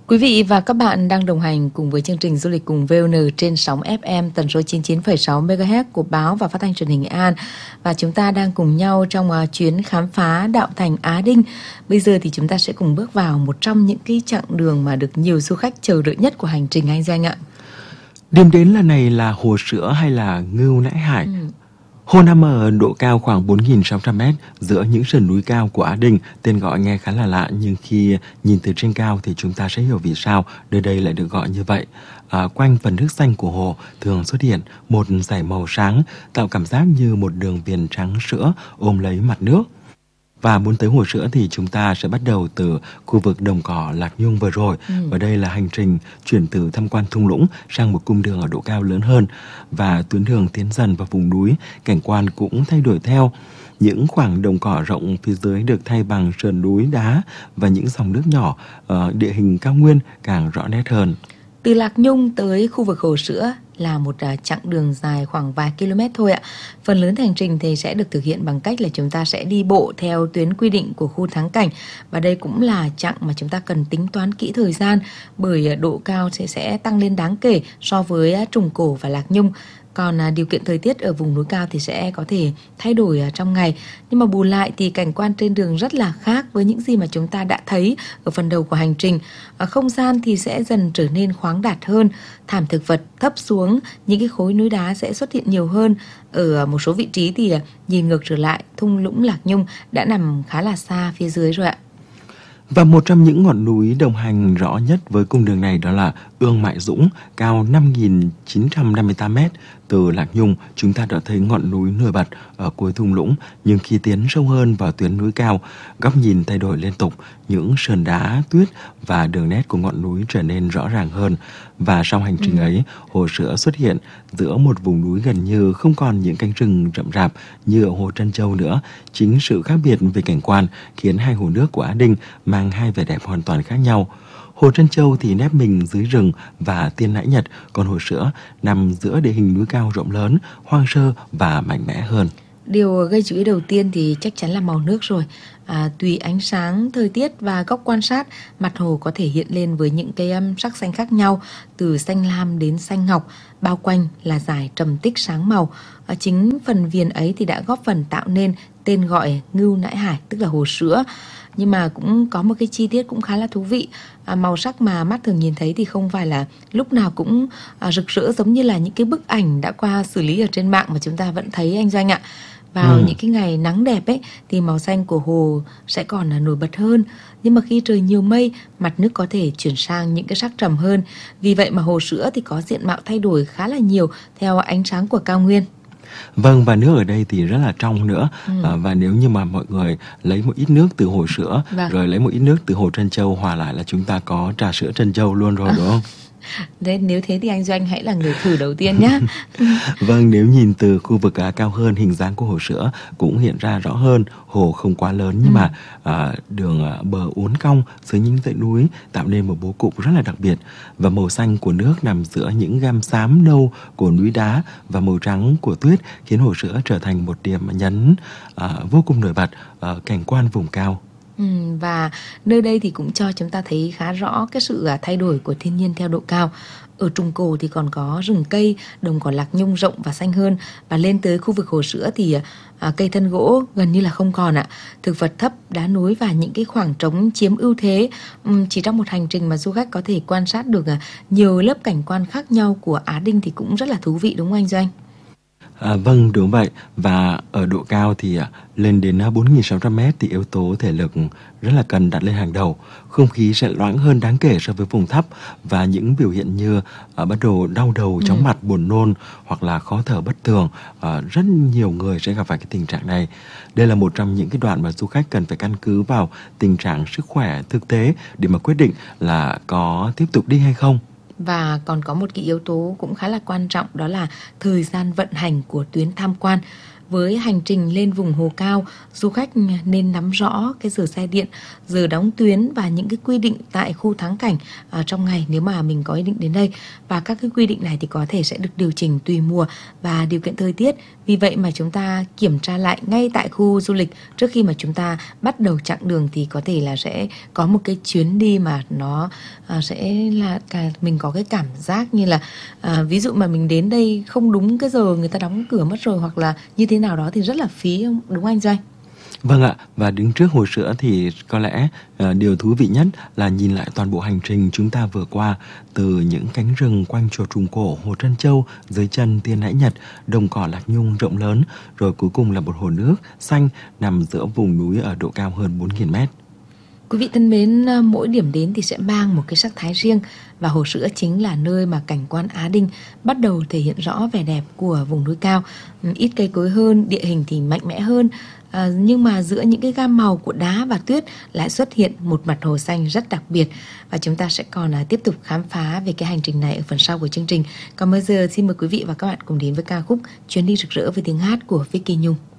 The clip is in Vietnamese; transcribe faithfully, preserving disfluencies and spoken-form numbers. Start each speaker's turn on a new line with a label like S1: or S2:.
S1: Quý vị và các bạn đang đồng hành cùng với chương trình Du lịch cùng vê o en trên sóng ép em tần số chín mươi chín phẩy sáu mê ga héc của báo và phát thanh truyền hình Nghệ An. Và chúng ta đang cùng nhau trong uh, chuyến khám phá đạo thành Á Đinh. Bây giờ thì chúng ta sẽ cùng bước vào một trong những cái chặng đường mà được nhiều du khách chờ đợi nhất của hành trình anh Doanh ạ.
S2: Điểm đến lần này là Hồ Sữa hay là Ngưu Nãi Hải? Ừ. Hồ nằm ở độ cao khoảng bốn nghìn sáu trăm mét giữa những sườn núi cao của Á Đinh. Tên gọi nghe khá là lạ, nhưng khi nhìn từ trên cao thì chúng ta sẽ hiểu vì sao nơi đây lại được gọi như vậy. À, quanh phần nước xanh của hồ thường xuất hiện một dải màu sáng, tạo cảm giác như một đường viền trắng sữa ôm lấy mặt nước. Và muốn tới Hồ Sữa thì chúng ta sẽ bắt đầu từ khu vực đồng cỏ Lạc Nhung vừa rồi. Ừ. Và đây là hành trình chuyển từ tham quan thung lũng sang một cung đường ở độ cao lớn hơn. Và tuyến đường tiến dần vào vùng núi, cảnh quan cũng thay đổi theo. Những khoảng đồng cỏ rộng phía dưới được thay bằng sườn núi đá và những dòng nước nhỏ, uh, địa hình cao nguyên càng rõ nét hơn.
S1: Từ Lạc Nhung tới khu vực Hồ Sữa là một uh, chặng đường dài khoảng vài km thôi ạ. Phần lớn hành trình thì sẽ được thực hiện bằng cách là chúng ta sẽ đi bộ theo tuyến quy định của khu thắng cảnh. Và đây cũng là chặng mà chúng ta cần tính toán kỹ thời gian, bởi uh, độ cao sẽ, sẽ tăng lên đáng kể so với uh, Trùng Cổ và Lạc Nhung. Còn à, điều kiện thời tiết ở vùng núi cao thì sẽ có thể thay đổi à, trong ngày. Nhưng mà bù lại thì cảnh quan trên đường rất là khác với những gì mà chúng ta đã thấy ở phần đầu của hành trình. À, không gian thì sẽ dần trở nên khoáng đạt hơn. Thảm thực vật thấp xuống, những cái khối núi đá sẽ xuất hiện nhiều hơn. Ở à, một số vị trí thì à, nhìn ngược trở lại, thung lũng Lạc Nhung đã nằm khá là xa phía dưới rồi ạ.
S2: Và một trong những ngọn núi đồng hành rõ nhất với cung đường này đó là Ương Mại Dũng, cao năm nghìn chín trăm năm mươi tám mét. Từ Lạc Nhung, chúng ta đã thấy ngọn núi nổi bật ở cuối thung lũng, nhưng khi tiến sâu hơn vào tuyến núi cao, góc nhìn thay đổi liên tục, những sườn đá, tuyết và đường nét của ngọn núi trở nên rõ ràng hơn. Và sau hành trình ừ. ấy, Hồ Sữa xuất hiện giữa một vùng núi gần như không còn những cánh rừng rậm rạp như ở Hồ Trân Châu nữa. Chính sự khác biệt về cảnh quan khiến hai hồ nước của Á Đinh mang hai vẻ đẹp hoàn toàn khác nhau. Hồ Trân Châu thì nép mình dưới rừng và tiên nãi nhật, còn Hồ Sữa nằm giữa địa hình núi cao rộng lớn, hoang sơ và mạnh mẽ hơn.
S1: Điều gây chú ý đầu tiên thì chắc chắn là màu nước rồi. À, tùy ánh sáng, thời tiết và góc quan sát, mặt hồ có thể hiện lên với những cái um, sắc xanh khác nhau, từ xanh lam đến xanh ngọc, bao quanh là dải trầm tích sáng màu. À, chính phần viền ấy thì đã góp phần tạo nên tên gọi Ngưu Nãi Hải, tức là Hồ Sữa. Nhưng mà cũng có một cái chi tiết cũng khá là thú vị. À, màu sắc mà mắt thường nhìn thấy thì không phải là lúc nào cũng à, rực rỡ giống như là những cái bức ảnh đã qua xử lý ở trên mạng mà chúng ta vẫn thấy anh Doanh ạ. Vào ừ. những cái ngày nắng đẹp ấy thì màu xanh của hồ sẽ còn là nổi bật hơn. Nhưng mà khi trời nhiều mây, mặt nước có thể chuyển sang những cái sắc trầm hơn. Vì vậy mà Hồ Sữa thì có diện mạo thay đổi khá là nhiều theo ánh sáng của cao nguyên.
S2: Vâng, và nước ở đây thì rất là trong nữa. ừ. à, Và nếu như mà mọi người lấy một ít nước từ Hồ Sữa vâng. rồi lấy một ít nước từ Hồ Trân Châu hòa lại là chúng ta có trà sữa Trân Châu luôn rồi đúng không?
S1: Đấy, nếu thế thì anh Doanh hãy là người thử đầu tiên nhé.
S2: Vâng, nếu nhìn từ khu vực à, cao hơn, hình dáng của Hồ Sữa cũng hiện ra rõ hơn. Hồ không quá lớn nhưng ừ. mà à, đường à, bờ uốn cong dưới những dãy núi tạo nên một bố cục rất là đặc biệt. Và màu xanh của nước nằm giữa những gam xám nâu của núi đá và màu trắng của tuyết khiến Hồ Sữa trở thành một điểm nhấn à, vô cùng nổi bật ở cảnh quan vùng cao.
S1: Ừ, và nơi đây thì cũng cho chúng ta thấy khá rõ cái sự thay đổi của thiên nhiên theo độ cao. Ở Trùng Cổ thì còn có rừng cây, đồng cỏ Lạc Nhung rộng và xanh hơn. Và lên tới khu vực Hồ Sữa thì à, cây thân gỗ gần như là không còn ạ. Thực vật thấp, đá núi và những cái khoảng trống chiếm ưu thế. uhm, Chỉ trong một hành trình mà du khách có thể quan sát được à, nhiều lớp cảnh quan khác nhau của Á Đinh thì cũng rất là thú vị đúng không anh Doanh?
S2: À, vâng, đúng vậy. Và ở độ cao thì à, lên đến bốn nghìn sáu trăm mét thì yếu tố thể lực rất là cần đặt lên hàng đầu. Không khí sẽ loãng hơn đáng kể so với vùng thấp và những biểu hiện như à, bắt đầu đau đầu, chóng ừ. mặt, buồn nôn hoặc là khó thở bất thường. À, rất nhiều người sẽ gặp phải cái tình trạng này. Đây là một trong những cái đoạn mà du khách cần phải căn cứ vào tình trạng sức khỏe thực tế để mà quyết định là có tiếp tục đi hay không.
S1: Và còn có một cái yếu tố cũng khá là quan trọng, đó là thời gian vận hành của tuyến tham quan. Với hành trình lên vùng Hồ Cao, du khách nên nắm rõ cái giờ xe điện, giờ đóng tuyến và những cái quy định tại khu thắng cảnh à, trong ngày nếu mà mình có ý định đến đây. Và các cái quy định này thì có thể sẽ được điều chỉnh tùy mùa và điều kiện thời tiết. Vì vậy mà chúng ta kiểm tra lại ngay tại khu du lịch trước khi mà chúng ta bắt đầu chặng đường, thì có thể là sẽ có một cái chuyến đi mà nó à, sẽ là cả mình có cái cảm giác như là à, ví dụ mà mình đến đây không đúng cái giờ người ta đóng cửa mất rồi, hoặc là như thế nào đó thì rất là phí, đúng không anh Doanh?
S2: Vâng ạ, và đứng trước hồ sữa thì có lẽ uh, điều thú vị nhất là nhìn lại toàn bộ hành trình chúng ta vừa qua, từ những cánh rừng quanh chùa Trùng Cổ, hồ Trân Châu, dưới chân Tiên Nãi Nhật, đồng cỏ Lạc Nhung rộng lớn, rồi cuối cùng là một hồ nước xanh nằm giữa vùng núi ở độ cao hơn bốn nghìn mét.
S1: Quý vị thân mến, mỗi điểm đến thì sẽ mang một cái sắc thái riêng, và hồ sữa chính là nơi mà cảnh quan Á Đinh bắt đầu thể hiện rõ vẻ đẹp của vùng núi cao. Ít cây cối hơn, địa hình thì mạnh mẽ hơn, à, nhưng mà giữa những cái gam màu của đá và tuyết lại xuất hiện một mặt hồ xanh rất đặc biệt. Và chúng ta sẽ còn à, tiếp tục khám phá về cái hành trình này ở phần sau của chương trình. Còn bây giờ xin mời quý vị và các bạn cùng đến với ca khúc Chuyến đi rực rỡ với tiếng hát của Vicky Nhung.